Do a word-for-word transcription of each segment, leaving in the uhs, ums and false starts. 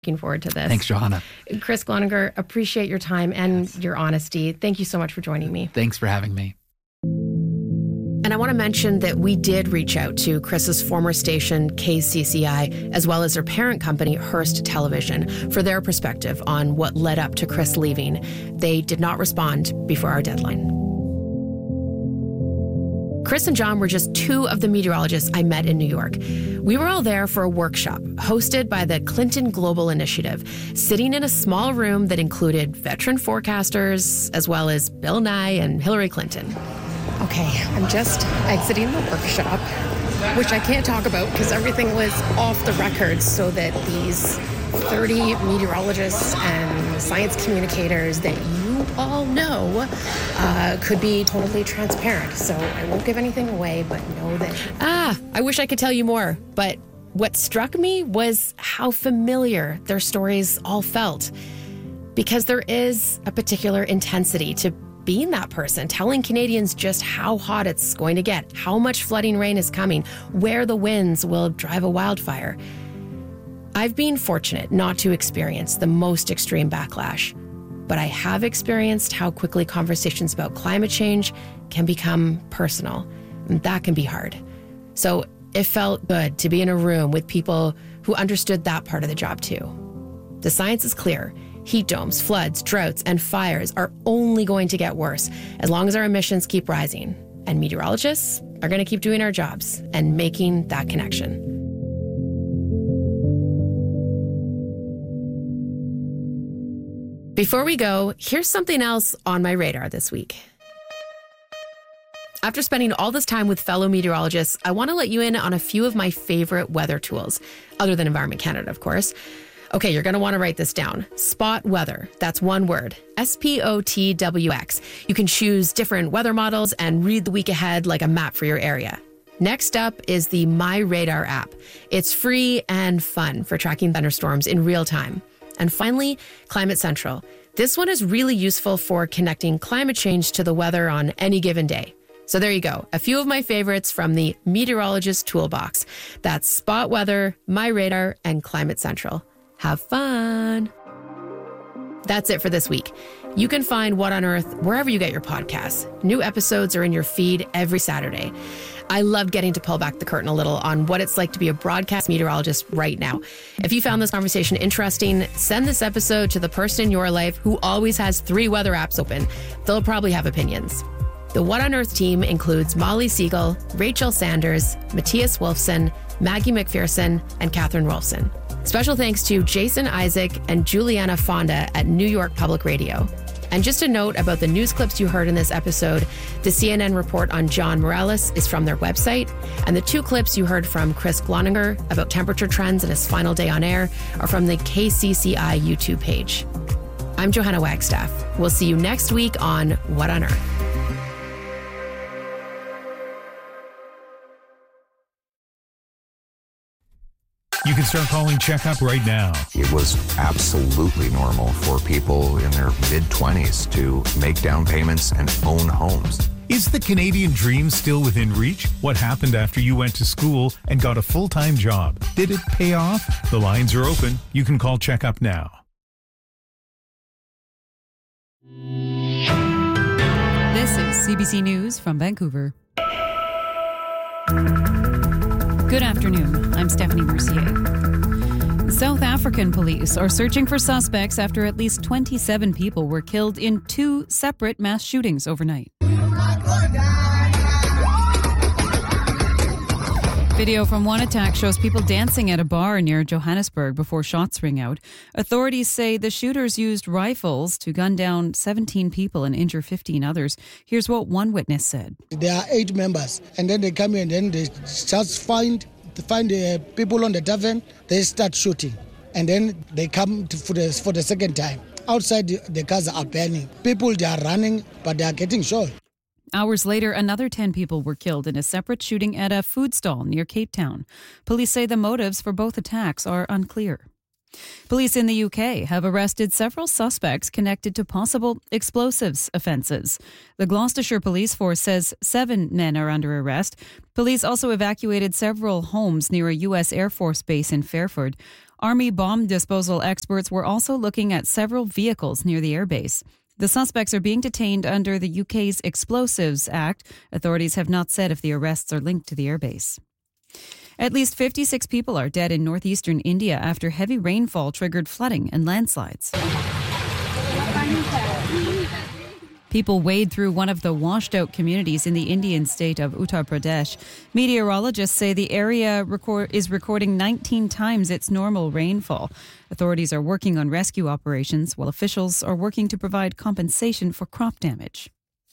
Looking forward to this. Thanks, Johanna. Chris Gloninger, appreciate your time and yes. your honesty. Thank you so much for joining me. Thanks for having me. And I want to mention that we did reach out to Chris's former station, K C C I, as well as their parent company, Hearst Television, for their perspective on what led up to Chris leaving. They did not respond before our deadline. Chris and John were just two of the meteorologists I met in New York. We were all there for a workshop hosted by the Clinton Global Initiative, sitting in a small room that included veteran forecasters, as well as Bill Nye and Hillary Clinton. Okay, I'm just exiting the workshop, which I can't talk about because everything was off the record so that these thirty meteorologists and science communicators that you all know uh, could be totally transparent. So I won't give anything away, but know that... Ah, I wish I could tell you more, but what struck me was how familiar their stories all felt. Because there is a particular intensity to being that person, telling Canadians just how hot it's going to get, how much flooding rain is coming, where the winds will drive a wildfire. I've been fortunate not to experience the most extreme backlash, but I have experienced how quickly conversations about climate change can become personal, and that can be hard. So it felt good to be in a room with people who understood that part of the job too. The science is clear. Heat domes, floods, droughts, and fires are only going to get worse as long as our emissions keep rising. And meteorologists are going to keep doing our jobs and making that connection. Before we go, here's something else on my radar this week. After spending all this time with fellow meteorologists, I want to let you in on a few of my favorite weather tools, other than Environment Canada, of course. Okay, you're going to want to write this down. Spot Weather. That's one word. S P O T W X. You can choose different weather models and read the week ahead like a map for your area. Next up is the My Radar app. It's free and fun for tracking thunderstorms in real time. And finally, Climate Central. This one is really useful for connecting climate change to the weather on any given day. So there you go. A few of my favorites from the Meteorologist Toolbox. That's Spot Weather, My Radar, and Climate Central. Have fun. That's it for this week. You can find What on Earth wherever you get your podcasts. New episodes are in your feed every Saturday. I loved getting to pull back the curtain a little on what it's like to be a broadcast meteorologist right now. If you found this conversation interesting, send this episode to the person in your life who always has three weather apps open. They'll probably have opinions. The What on Earth team includes Molly Siegel, Rachel Sanders, Matthias Wolfson, Maggie McPherson, and Catherine Rolfson. Special thanks to Jason Isaac and Juliana Fonda at New York Public Radio. And just a note about the news clips you heard in this episode, the C N N report on John Morales is from their website, and the two clips you heard from Chris Gloninger about temperature trends in his final day on air are from the K C C I YouTube page. I'm Johanna Wagstaff. We'll see you next week on What on Earth. You can start calling Checkup right now. It was absolutely normal for people in their mid-twenties to make down payments and own homes. Is the Canadian dream still within reach? What happened after you went to school and got a full-time job? Did it pay off? The lines are open. You can call Checkup now. This is C B C News from Vancouver. Good afternoon. I'm Stephanie Mercier. South African police are searching for suspects after at least twenty-seven people were killed in two separate mass shootings overnight. Video from one attack shows people dancing at a bar near Johannesburg before shots ring out. Authorities say the shooters used rifles to gun down seventeen people and injure fifteen others. Here's what one witness said. There are eight members, and then they come in and then they just find find the people on the tavern. They start shooting, and then they come to, for the for the second time. Outside, the, the cars are burning. People, they are running, but they are getting shot. Hours later, another ten people were killed in a separate shooting at a food stall near Cape Town. Police say the motives for both attacks are unclear. Police in the U K have arrested several suspects connected to possible explosives offences. The Gloucestershire Police Force says seven men are under arrest. Police also evacuated several homes near a U S Air Force base in Fairford. Army bomb disposal experts were also looking at several vehicles near the airbase. The suspects are being detained under the U K's Explosives Act. Authorities have not said if the arrests are linked to the airbase. At least fifty-six people are dead in northeastern India after heavy rainfall triggered flooding and landslides. People wade through one of the washed-out communities in the Indian state of Uttar Pradesh. Meteorologists say the area record- is recording nineteen times its normal rainfall. Authorities are working on rescue operations, while officials are working to provide compensation for crop damage.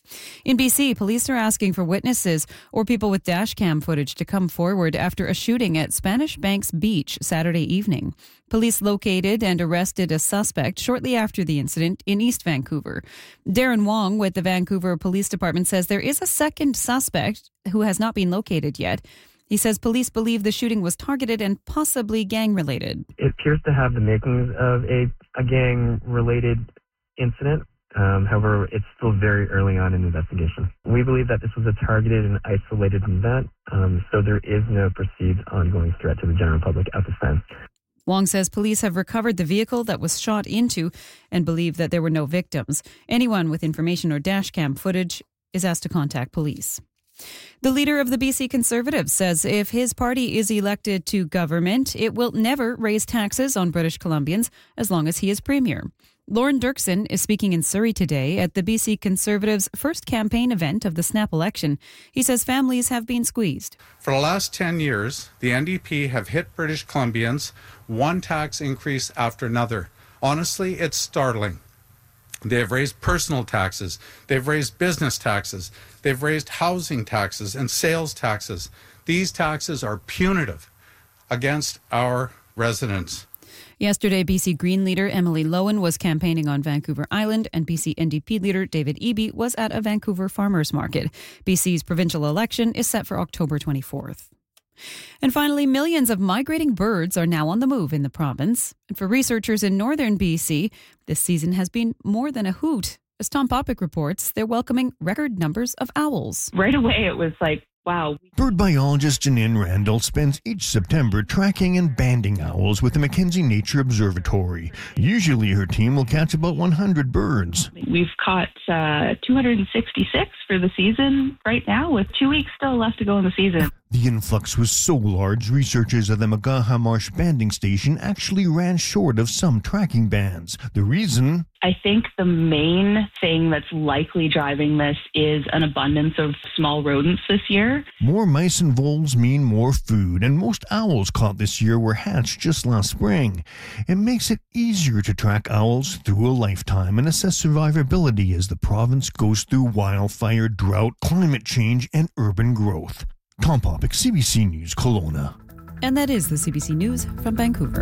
In B C, police are asking for witnesses or people with dash cam footage to come forward after a shooting at Spanish Banks Beach Saturday evening. Police located and arrested a suspect shortly after the incident in East Vancouver. Darren Wong with the Vancouver Police Department says there is a second suspect who has not been located yet. He says police believe the shooting was targeted and possibly gang-related. It appears to have the makings of a, a gang-related incident. Um, however, it's still very early on in the investigation. We believe that this was a targeted and isolated event, um, so there is no perceived ongoing threat to the general public at this time. Wong says police have recovered the vehicle that was shot into and believe that there were no victims. Anyone with information or dashcam footage is asked to contact police. The leader of the B C Conservatives says if his party is elected to government, it will never raise taxes on British Columbians as long as he is Premier. Lauren Dirksen is speaking in Surrey today at the B C Conservatives' first campaign event of the snap election. He says families have been squeezed. For the last ten years, the N D P have hit British Columbians one tax increase after another. Honestly, it's startling. They have raised personal taxes. They've raised business taxes. They've raised housing taxes and sales taxes. These taxes are punitive against our residents. Yesterday, B C Green leader Emily Lowen was campaigning on Vancouver Island, and B C N D P leader David Eby was at a Vancouver farmers market. B C's provincial election is set for October twenty-fourth. And finally, millions of migrating birds are now on the move in the province. And for researchers in northern B C, this season has been more than a hoot. As Tom Popick reports, they're welcoming record numbers of owls. Right away, it was like, wow. Bird biologist Janine Randall spends each September tracking and banding owls with the Mackenzie Nature Observatory. Usually her team will catch about one hundred birds. We've caught uh, two hundred sixty-six for the season right now, with two weeks still left to go in the season. The influx was so large, researchers at the Magaha Marsh Banding Station actually ran short of some tracking bands. The reason? I think the main thing that's likely driving this is an abundance of small rodents this year. More mice and voles mean more food, and most owls caught this year were hatched just last spring. It makes it easier to track owls through a lifetime and assess survivability as the province goes through wildfire, drought, climate change, and urban growth. Tom Popick, C B C News, Kelowna. And that is the C B C News from Vancouver.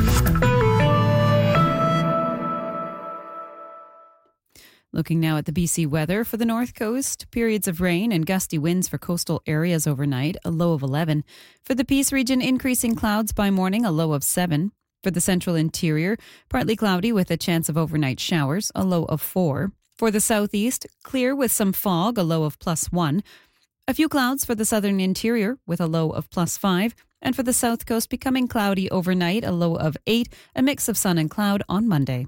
Looking now at the B C weather for the North Coast, periods of rain and gusty winds for coastal areas overnight, a low of eleven. For the Peace region, increasing clouds by morning, a low of seven. For the central interior, partly cloudy with a chance of overnight showers, a low of four. For the southeast, clear with some fog, a low of plus one. A few clouds for the southern interior with a low of plus five. And for the south coast, becoming cloudy overnight, a low of eight. A mix of sun and cloud on Monday.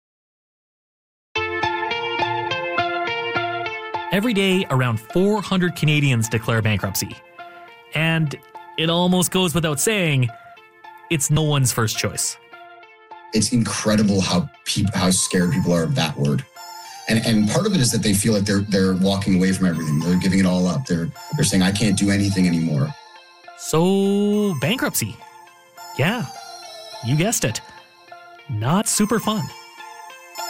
Every day, around four hundred Canadians declare bankruptcy. And it almost goes without saying, it's no one's first choice. It's incredible how peop- how scared people are of that word. And and part of it is that they feel like they're they're walking away from everything. They're giving it all up. They're they're saying, I can't do anything anymore. So, bankruptcy. Yeah, you guessed it. Not super fun.